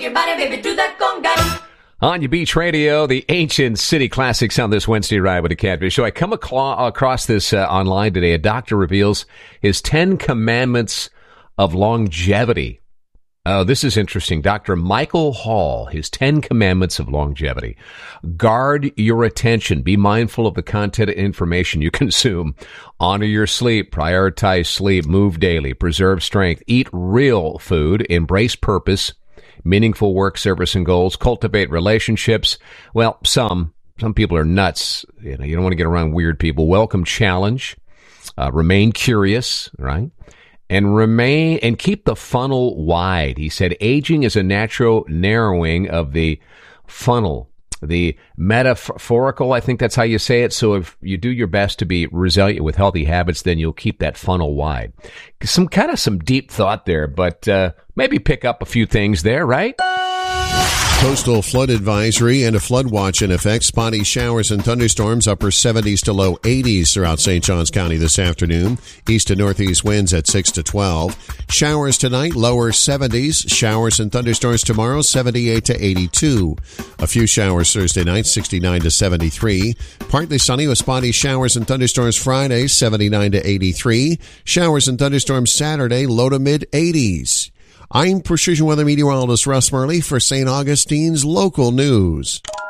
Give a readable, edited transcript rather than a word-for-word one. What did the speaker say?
Your body, baby, do that conga. On your beach radio, the ancient city classics on this Wednesday ride with the Catfish Show. I come across this online today. A doctor reveals his 10 commandments of longevity. Oh, this is interesting. Dr. Michael Hall, his 10 commandments of longevity. Guard your attention. Be mindful of the content and information you consume. Honor your sleep. Prioritize sleep. Move daily. Preserve strength. Eat real food. Embrace purpose. Meaningful work, service, and goals. Cultivate relationships. Well, some people are nuts. You don't want to get around weird people. Welcome challenge. Remain curious, right? And keep the funnel wide. He said aging is a natural narrowing of the funnel. The metaphorical, I think that's how you say it. So if you do your best to be resilient with healthy habits, then you'll keep that funnel wide. Some deep thought there, but maybe pick up a few things there, right? Coastal flood advisory and a flood watch in effect. Spotty showers and thunderstorms, upper 70s to low 80s throughout St. Johns County this afternoon. East to northeast winds at 6 to 12. Showers tonight, lower 70s. Showers and thunderstorms tomorrow, 78 to 82. A few showers Thursday night, 69 to 73. Partly sunny with spotty showers and thunderstorms Friday, 79 to 83. Showers and thunderstorms Saturday, low to mid 80s. I'm Precision Weather Meteorologist Russ Murley for St. Augustine's Local News.